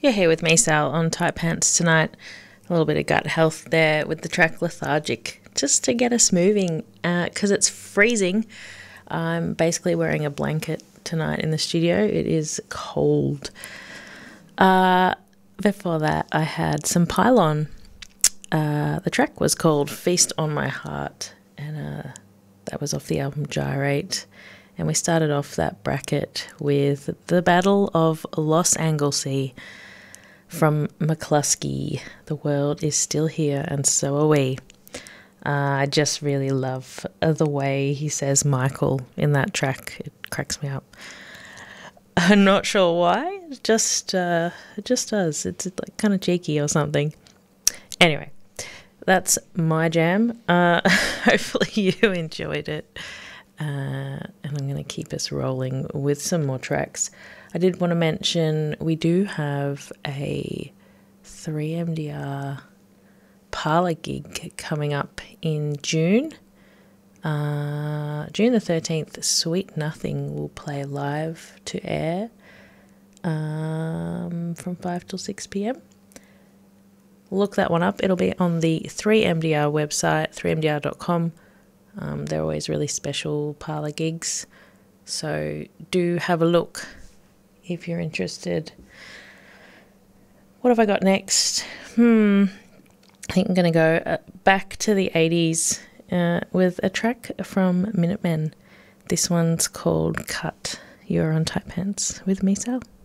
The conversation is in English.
You're here with me, Sal, on Tight Pants tonight. A little bit of gut health there with the track Lethargic, just to get us moving, because it's freezing. I'm basically wearing a blanket tonight in the studio. It is cold. Before that, I had some Pylon. The track was called Feast on My Heart, and that was off the album Gyrate. And we started off that bracket with The Battle of Los Anglesey from McCluskey. The world is still here and so are we. I just really love the way he says Michael in that track. It cracks me up. I'm not sure why. It just does. It's like kind of cheeky or something. Anyway, that's my jam. Hopefully you enjoyed it. And I'm going to keep us rolling with some more tracks. I did want to mention we do have a 3MDR parlour gig coming up in June. June the 13th, Sweet Nothing will play live to air from 5 till 6 p.m. Look that one up. It'll be on the 3MDR website, 3mdr.com. They're always really special parlour gigs, so do have a look if you're interested. What have I got next? I think I'm going to go back to the 80s with a track from Minutemen. This one's called Cut. You're on Tight Pants with me, Sal.